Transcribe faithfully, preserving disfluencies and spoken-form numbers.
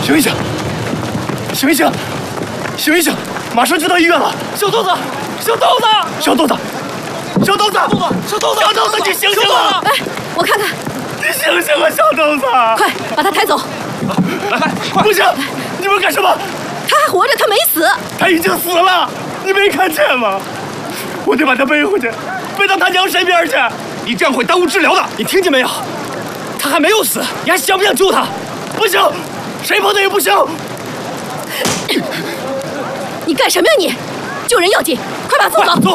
醒一醒，醒一醒，醒一醒！马上就到医院了。小豆子，小豆子，小豆子，小豆子，小豆子，小豆子，小豆子，你醒醒啊！ 哎，我看看， 你醒醒啊，小豆子！ 快把他抬走！ 来来，快！不行，你们干什么？ 他还活着，他没死。 他已经死了，你没看见吗？我得把他背回去，背到他娘身边去。你这样会耽误治疗的，你听见没有？他还没有死，你还想不想救他？不行，谁碰他也不行。 你干什么呀你？救人要紧，快把他送走。走。